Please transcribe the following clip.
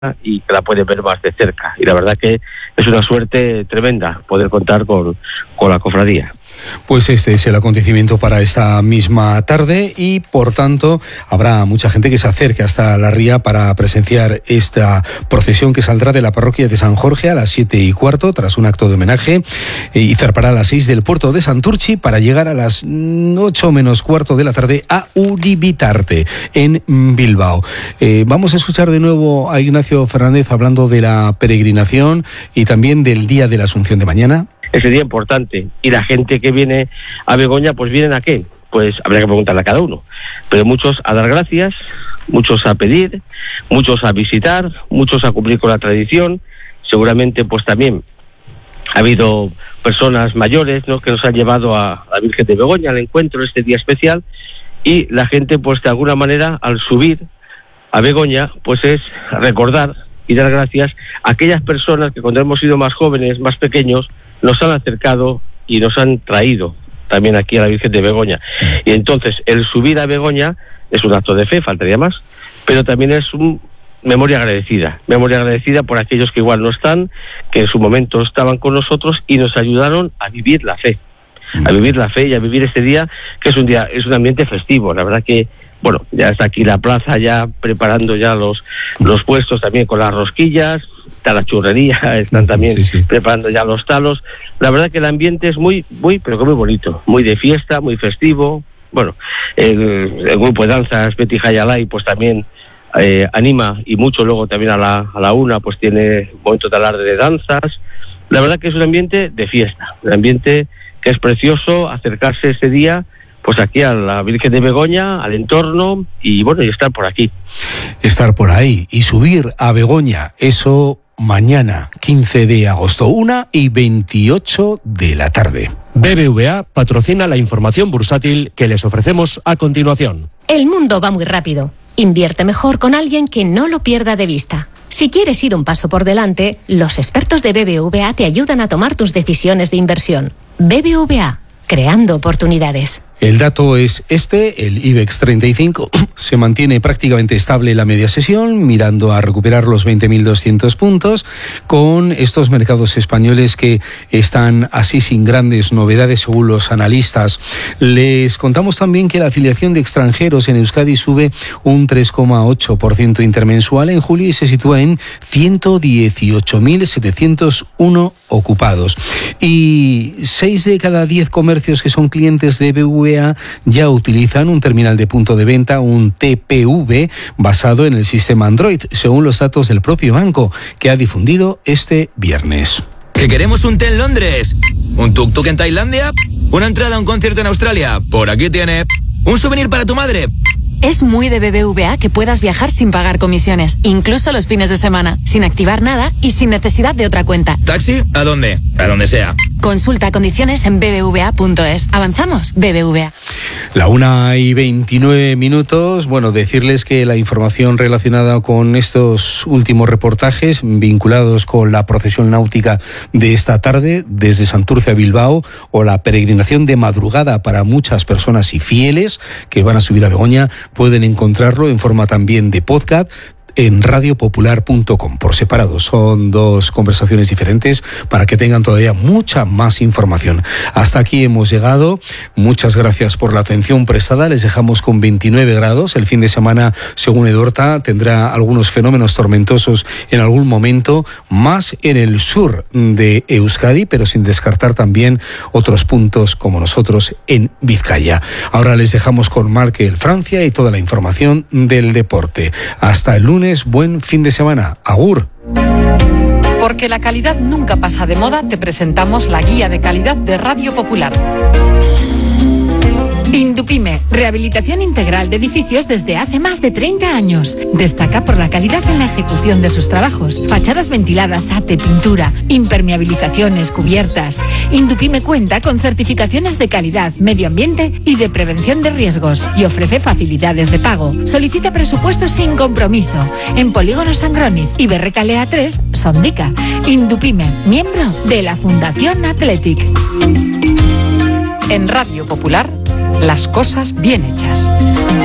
y que la puede ver más de cerca. Y la verdad que es una suerte tremenda poder contar con la cofradía. Pues este es el acontecimiento para esta misma tarde y por tanto habrá mucha gente que se acerque hasta la ría para presenciar esta procesión que saldrá de la parroquia de San Jorge a las 7:15 tras un acto de homenaje y zarpará a las 6 del puerto de Santurchi para llegar a las 8:15 de la tarde a Uribitarte en Bilbao. Vamos a escuchar de nuevo a Ignacio Fernández hablando de la peregrinación y también del día de la Asunción de mañana. Ese día importante, y la gente que viene a Begoña, pues vienen a qué, pues habría que preguntarle a cada uno, pero muchos a dar gracias, muchos a pedir, muchos a visitar, muchos a cumplir con la tradición. Seguramente pues también ha habido personas mayores, ¿no?, que nos han llevado a la Virgen de Begoña al encuentro, este día especial, y la gente pues de alguna manera al subir a Begoña pues es recordar y dar gracias a aquellas personas que cuando hemos sido más jóvenes, más pequeños, nos han acercado y nos han traído también aquí a la Virgen de Begoña. Y entonces el subir a Begoña es un acto de fe, faltaría más, pero también es un memoria agradecida por aquellos que igual no están, que en su momento estaban con nosotros y nos ayudaron a vivir la fe. A vivir la fe y a vivir este día, que es un ambiente festivo. La verdad que, bueno, ya está aquí la plaza ya preparando ya los puestos también con las rosquillas, está la churrería, están también preparando ya los talos. La verdad que el ambiente es muy bonito, muy de fiesta, muy festivo. Bueno, el grupo de danzas Betty Hayalay pues también anima y mucho. Luego también a la una pues tiene un momento de alarde de danzas. La verdad que es un ambiente de fiesta, un ambiente que es precioso acercarse ese día pues aquí a la Virgen de Begoña, al entorno y bueno, y estar por aquí. Estar por ahí y subir a Begoña, eso mañana, 15 de agosto, 1:28 de la tarde. BBVA patrocina la información bursátil que les ofrecemos a continuación. El mundo va muy rápido. Invierte mejor con alguien que no lo pierda de vista. Si quieres ir un paso por delante, los expertos de BBVA te ayudan a tomar tus decisiones de inversión. BBVA, creando oportunidades. El dato es el IBEX 35 se mantiene prácticamente estable en la media sesión, mirando a recuperar los 20.200 puntos, con estos mercados españoles que están así sin grandes novedades según los analistas. Les contamos también que la afiliación de extranjeros en Euskadi sube un 3,8% intermensual en julio y se sitúa en 118.701 ocupados. Y 6 de cada 10 comercios que son clientes de BBVA ya utilizan un terminal de punto de venta, un TPV, basado en el sistema Android, según los datos del propio banco, que ha difundido este viernes. ¿Que queremos un té en Londres? ¿Un tuk-tuk en Tailandia? ¿Una entrada a un concierto en Australia? Por aquí tiene. ¿Un souvenir para tu madre? Es muy de BBVA que puedas viajar sin pagar comisiones, incluso los fines de semana, sin activar nada y sin necesidad de otra cuenta. ¿Taxi? ¿A dónde? A donde sea. Consulta condiciones en bbva.es. ¿Avanzamos? BBVA. La 1:29. Bueno, decirles que la información relacionada con estos últimos reportajes vinculados con la procesión náutica de esta tarde desde Santurce a Bilbao, o la peregrinación de madrugada para muchas personas y fieles que van a subir a Begoña, pueden encontrarlo en forma también de podcast en radiopopular.com por separado. Son dos conversaciones diferentes para que tengan todavía mucha más información. Hasta aquí hemos llegado. Muchas gracias por la atención prestada. Les dejamos con 29 grados. El fin de semana, según Edorta, tendrá algunos fenómenos tormentosos en algún momento, más en el sur de Euskadi, pero sin descartar también otros puntos como nosotros en Vizcaya. Ahora les dejamos con Markel Francia y toda la información del deporte. Hasta el lunes. Buen fin de semana. Agur. Porque la calidad nunca pasa de moda, te presentamos la guía de calidad de Radio Popular. Indupime, rehabilitación integral de edificios desde hace más de 30 años. Destaca por la calidad en la ejecución de sus trabajos. Fachadas ventiladas, ate, pintura, impermeabilizaciones, cubiertas. Indupime cuenta con certificaciones de calidad, medio ambiente y de prevención de riesgos y ofrece facilidades de pago. Solicita presupuestos sin compromiso en Polígono Sangroniz y Berrecalea 3, Sondica. Indupime, miembro de la Fundación Athletic. En Radio Popular, las cosas bien hechas.